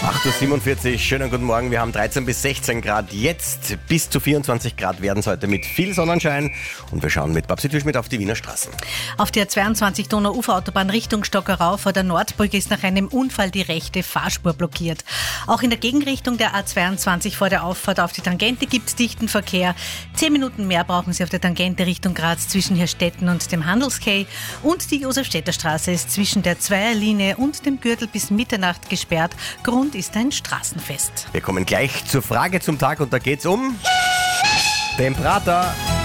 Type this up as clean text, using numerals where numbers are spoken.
8.47 Uhr, schönen guten Morgen. Wir haben 13 bis 16 Grad jetzt. Bis zu 24 Grad werden es heute mit viel Sonnenschein. Und wir schauen mit Babsi Tüschmidt auf die Wiener Straßen. Auf der 22 Donau-Ufer-Autobahn Richtung Stockerau vor der Nordbrücke ist nach einem Unfall die rechte Fahrspur blockiert. Auch in der Gegenrichtung der A22 vor der Auffahrt auf die Tangente gibt es dichten Verkehr. 10 Minuten mehr brauchen Sie auf der Tangente Richtung Graz zwischen Herstetten und dem Handelskay. Und die Josef-Städter-Straße ist zwischen der Zweierlinie und dem Gürtel bis Mitternacht gesperrt. Grund ist ein Straßenfest. Wir kommen gleich zur Frage zum Tag und da geht's um den Prater.